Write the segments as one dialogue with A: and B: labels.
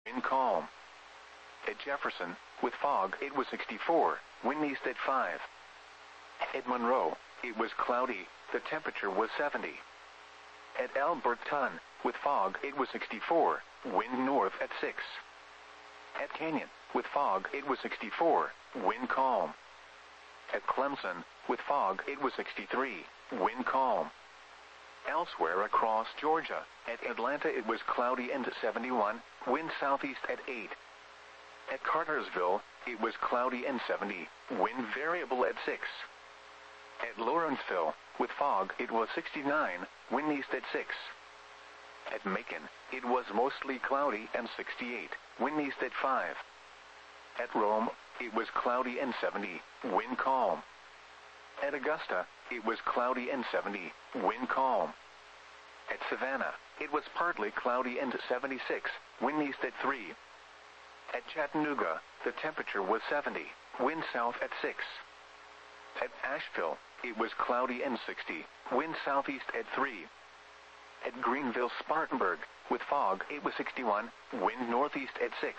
A: wind calm. At Jefferson, with fog, it was 64, wind east at 5. At Monroe, it was cloudy, the temperature was 70. At Alberton, with fog, it was 64, wind north at 6. At Canyon, with fog, it was 64, wind calm. At Clemson, with fog, it was 63, wind calm. Elsewhere across Georgia, at Atlanta it was cloudy and 71, wind southeast at 8. At Cartersville, it was cloudy and 70, wind variable at 6. At Lawrenceville, with fog, it was 69, wind east at 6. At Macon, it was mostly cloudy and 68, wind east at 5. At Rome, it was cloudy and 70, wind calm. At Augusta, it was cloudy and 70, wind calm. At Savannah, it was partly cloudy and 76, wind east at 3. At Chattanooga, the temperature was 70, wind south at 6. At Asheville, it was cloudy and 60, wind southeast at 3. At Greenville-Spartanburg, with fog, it was 61, wind northeast at 6.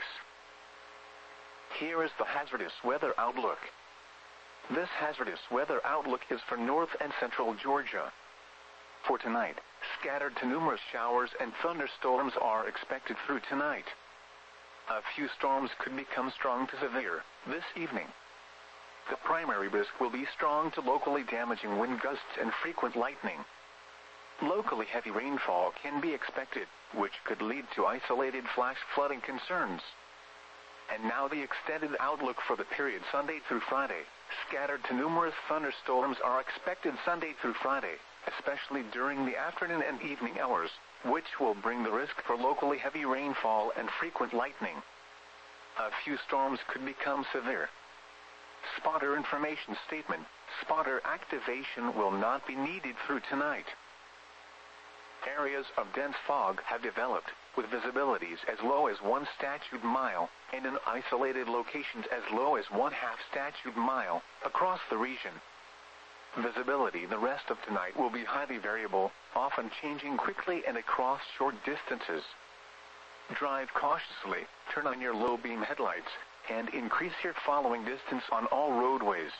A: Here is the hazardous weather outlook. This hazardous weather outlook is for north and central Georgia. For tonight, scattered to numerous showers and thunderstorms are expected through tonight. A few storms could become strong to severe this evening. The primary risk will be strong to locally damaging wind gusts and frequent lightning. Locally heavy rainfall can be expected, which could lead to isolated flash flooding concerns. And now the extended outlook for the period Sunday through Friday. Scattered to numerous thunderstorms are expected Sunday through Friday, especially during the afternoon and evening hours, which will bring the risk for locally heavy rainfall and frequent lightning. A few storms could become severe. Spotter information statement: spotter activation will not be needed through tonight. Areas of dense fog have developed, with visibilities as low as 1 statute mile, and in isolated locations as low as 1/2 statute mile, across the region. Visibility the rest of tonight will be highly variable, often changing quickly and across short distances. Drive cautiously, turn on your low beam headlights, and increase your following distance on all roadways.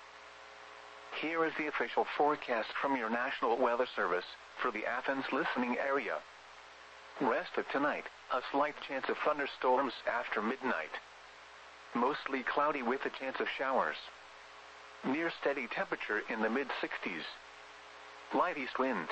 A: Here is the official forecast from your National Weather Service for the Athens listening area. Rest of tonight, a slight chance of thunderstorms after midnight. Mostly cloudy with a chance of showers. Near steady temperature in the mid-60s. Light east winds.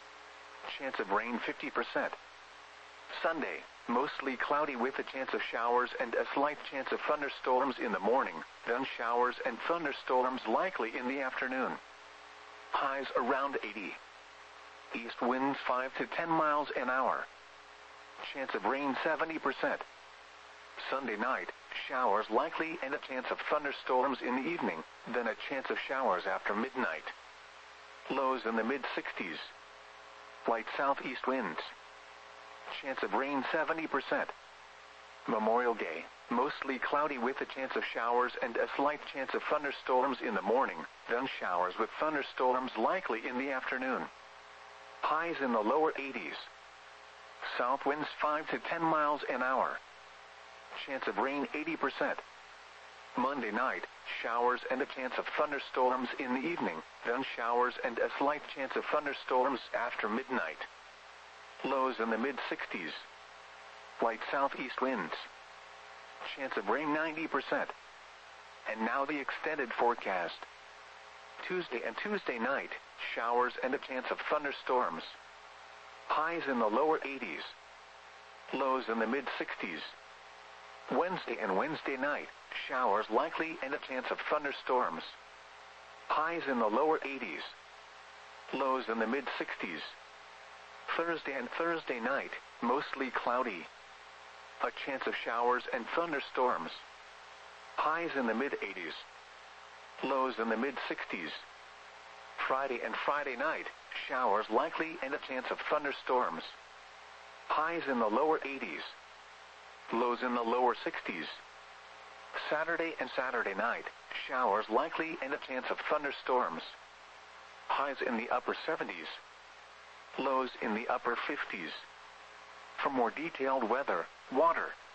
A: Chance of rain 50%. Sunday, mostly cloudy with a chance of showers and a slight chance of thunderstorms in the morning, then showers and thunderstorms likely in the afternoon. Highs around 80. East winds 5 to 10 miles an hour. Chance of rain 70%. Sunday night, showers likely and a chance of thunderstorms in the evening, then a chance of showers after midnight. Lows in the mid-60s. Light southeast winds. Chance of rain 70%. Memorial Day, mostly cloudy with a chance of showers and a slight chance of thunderstorms in the morning, then showers with thunderstorms likely in the afternoon. Highs in the lower 80s. South winds 5 to 10 miles an hour. Chance of rain 80%. Monday night, showers and a chance of thunderstorms in the evening, then showers and a slight chance of thunderstorms after midnight. Lows in the mid-60s. Light southeast winds. Chance of rain 90%. And now the extended forecast. Tuesday and Tuesday night, showers and a chance of thunderstorms. Highs in the lower 80s. Lows in the mid-60s. Wednesday and Wednesday night, showers likely and a chance of thunderstorms. Highs in the lower 80s. Lows in the mid-60s. Thursday and Thursday night, mostly cloudy. A chance of showers and thunderstorms. Highs in the mid-80s. Lows in the mid-60s. Friday and Friday night, showers likely and a chance of thunderstorms. Highs in the lower 80s. Lows in the lower 60s. Saturday and Saturday night, showers likely and a chance of thunderstorms. Highs in the upper 70s. Lows in the upper 50s. For more detailed weather, water,